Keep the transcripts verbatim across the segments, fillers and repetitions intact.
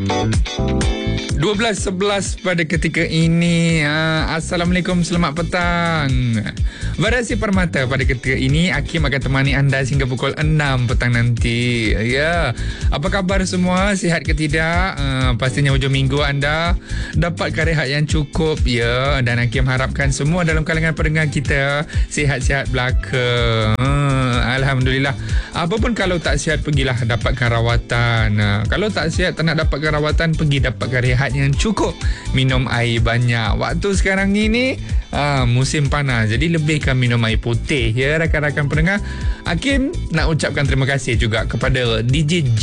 dua belas sebelas pada ketika ini. ha, Assalamualaikum, selamat petang. Variasi Permata pada ketika ini, Hakim akan temani anda hingga pukul enam petang nanti. Ya, apa khabar semua? Sihat ke tidak? Uh, pastinya hujung minggu anda dapatkan rehat yang cukup, ya. Dan Hakim harapkan semua dalam kalangan pendengar kita sihat-sihat belaka. uh, Alhamdulillah. Apapun kalau tak sihat, pergilah dapatkan rawatan. uh, Kalau tak sihat, tak nak dapatkan rawatan, pergi dapatkan rehat yang cukup. Minum air banyak. Waktu sekarang ini uh, musim panas, jadi lebihkan minum air putih, ya rakan-rakan pendengar. Hakim nak ucapkan terima kasih juga kepada D J G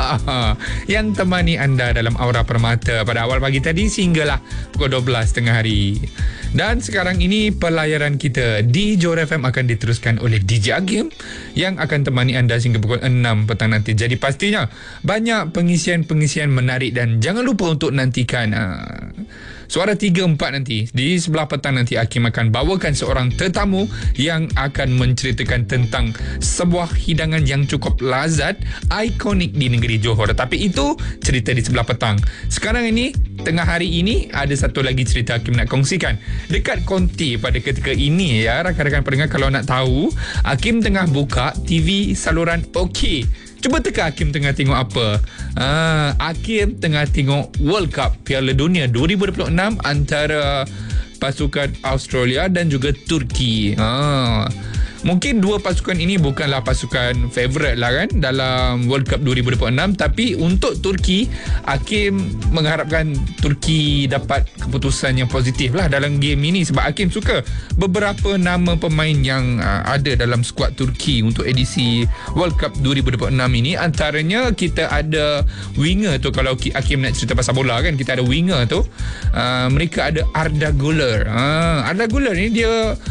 yang temani anda dalam Aura Permata pada awal pagi tadi sehinggalah pukul dua belas tengah hari. Dan sekarang ini pelayaran kita di Johor F M akan diteruskan oleh D J Hakim yang akan temani anda hingga pukul enam petang nanti. Jadi pastinya banyak pengisian-pengisian menarik dan jangan lupa untuk nantikan uh, Suara tiga empat nanti. Di sebelah petang nanti Hakim akan bawakan seorang tetamu yang akan menceritakan tentang sebuah hidangan yang cukup lazat, ikonik di negeri Johor. Tapi itu cerita di sebelah petang. Sekarang ini, tengah hari ini, ada satu lagi cerita Hakim nak kongsikan. Dekat Konti pada ketika ini, ya rakan-rakan pendengar, kalau nak tahu, Hakim tengah buka T V saluran OK. Cuba teka Hakim tengah tengok apa. Ah, Hakim tengah tengok World Cup Piala Dunia dua ribu dua puluh enam antara pasukan Australia dan juga Turki. Ah. Mungkin dua pasukan ini bukanlah pasukan favourite lah kan dalam World Cup dua ribu dua puluh enam, tapi untuk Turki, Hakim mengharapkan Turki dapat keputusan yang positif lah dalam game ini, sebab Hakim suka beberapa nama pemain yang uh, ada dalam skuad Turki untuk edisi World Cup dua ribu dua puluh enam ini. Antaranya kita ada winger tu, kalau Hakim nak cerita pasal bola kan, kita ada winger tu, uh, mereka ada Arda Güler. uh, Arda Güler ni dia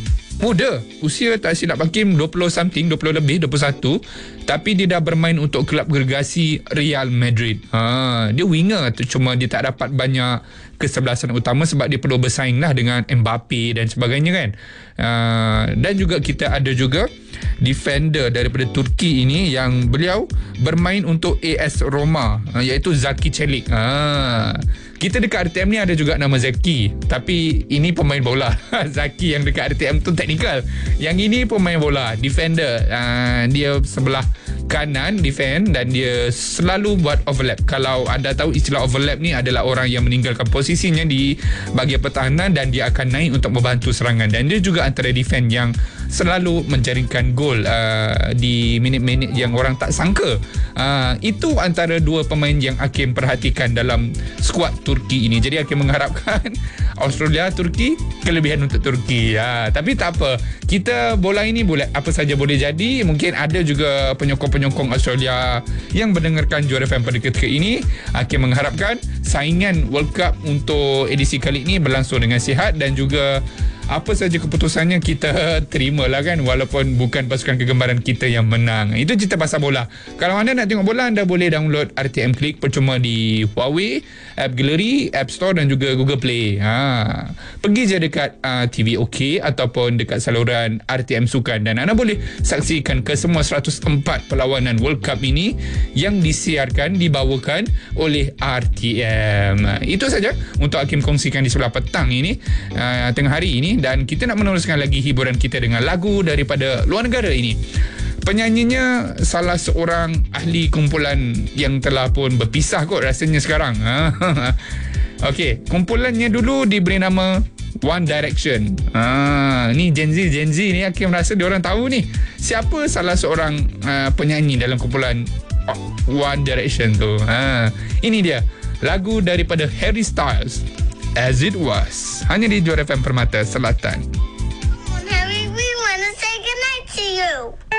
muda, usia tak silap Hakim dua puluh something, dua puluh lebih, dua puluh satu, tapi dia dah bermain untuk kelab gergasi Real Madrid. Ha, dia winger tu, cuma dia tak dapat banyak kesebelasan utama sebab dia perlu bersaing lah dengan Mbappe dan sebagainya kan. Ha, dan juga kita ada juga defender daripada Turki ini yang beliau bermain untuk A S Roma, iaitu Zaki Çelik. Ha, kita dekat R T M ni ada juga nama Zaki, tapi ini pemain bola. Zaki yang dekat R T M tu teknikal, yang ini pemain bola, defender. uh, Dia sebelah kanan defend dan dia selalu buat overlap. Kalau anda tahu istilah overlap ni, adalah orang yang meninggalkan posisinya di bahagian pertahanan dan dia akan naik untuk membantu serangan. Dan dia juga antara defend yang selalu menjaringkan gol uh, di minit-minit yang orang tak sangka. uh, Itu antara dua pemain yang Hakim perhatikan dalam skuad Turki ini. Jadi Hakim mengharapkan Australia, Turki, kelebihan untuk Turki. Ha, tapi tak apa, kita bola ini boleh apa saja boleh jadi. Mungkin ada juga penyokong-penyokong Australia yang mendengarkan Johor F M pada ketika ini. Hakim mengharapkan saingan World Cup untuk edisi kali ini berlangsung dengan sihat, dan juga apa saja keputusannya kita terima lah kan, walaupun bukan pasukan kegemaran kita yang menang. Itu cerita pasal bola. Kalau anda nak tengok bola, anda boleh download R T M Click percuma di Huawei, App Gallery, App Store dan juga Google Play. Ha. Pergi je dekat uh, T V OK ataupun dekat saluran R T M Sukan, dan anda boleh saksikan ke semua seratus empat perlawanan World Cup ini yang disiarkan, dibawakan oleh R T M. Itu saja untuk Hakim kongsikan di sebelah petang ini, uh, tengah hari ini. Dan kita nak meneruskan lagi hiburan kita dengan lagu daripada luar negara ini. Penyanyinya salah seorang ahli kumpulan yang telah pun berpisah kot rasanya sekarang. Okey, kumpulannya dulu diberi nama One Direction. Ha, ni Gen Z, Gen Z ni Hakim rasa dia orang tahu ni siapa salah seorang uh, penyanyi dalam kumpulan One Direction tu. Ha, ini dia lagu daripada Harry Styles, As It Was, hanya di Johor F M Permata Selatan. Harry, we want to say goodnight to you.